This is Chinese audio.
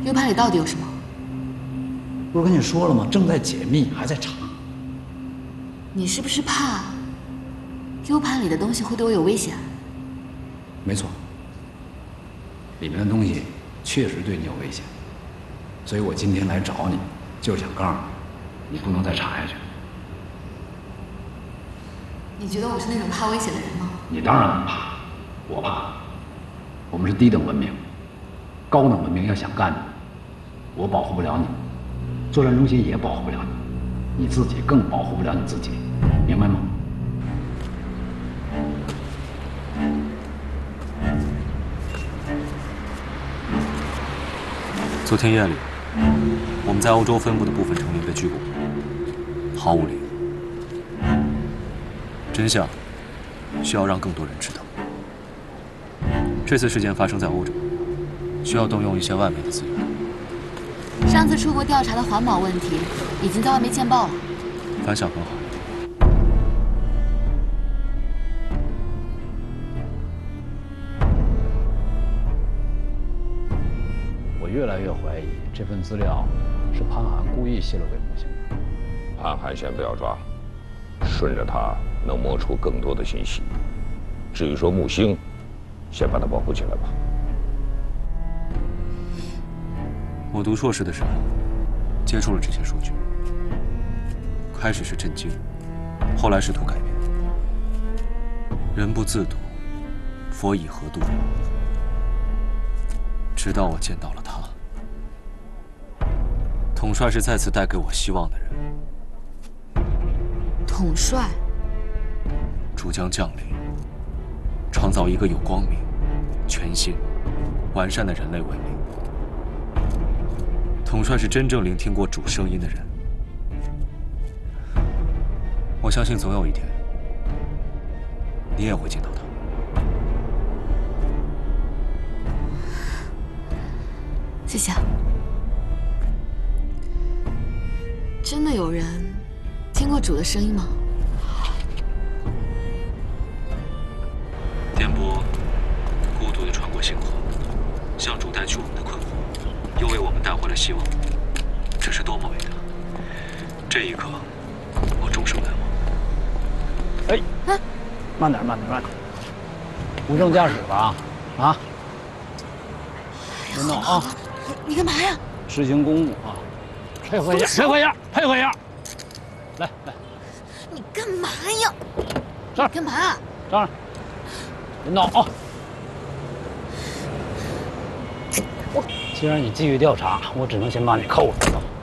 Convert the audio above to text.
U 盘里到底有什么？ 不是跟你说了吗？正在解密，还在查。 你是不是怕 U 盘里的东西会对我有危险？ 没错，里面的东西确实对你有危险，所以我今天来找你，就是想告诉你，你不能再查下去。 你觉得我是那种怕危险的人吗？ 你当然不怕，我怕。我们是低等文明，高等文明要想干你，我保护不了你，作战中心也保护不了你，你自己更保护不了你自己，明白吗？ 昨天夜里，我们在欧洲分部的部分成员被拘捕，毫无理由。真相需要让更多人知道。这次事件发生在欧洲，需要动用一些外媒的资源。 上次出国调查的环保问题已经在外媒见报了， 反响很好。 我越来越怀疑这份资料是潘寒故意泄露给木星的。 潘寒先不要抓，顺着他能摸出更多的信息。至于说木星，先把他保护起来吧。 我读硕士的时候，接触了这些数据，开始是震惊，后来试图改变。人不自睹，佛以何度人？直到我见到了他，统帅是再次带给我希望的人。 统帅主将降临，创造一个有光明、全新、完善的人类文明。统帅是真正聆听过主声音的人。我相信总有一天，你也会见到他。 谢谢。真的有人听过主的声音吗？ 电波孤独地穿过星河，向主带去我们的困惑，又为我们带回了希望。这是多么伟大！这一刻，我终生难忘。 哎，慢点，慢点，慢点！无证驾驶吧？啊！别闹啊！ 你干嘛呀？ 执行公务啊！配合一下，配合一下，配合一下！来来， 你干嘛呀？ 这儿干嘛？ 这儿，别闹啊！既然你继续调查，我只能先把你扣了。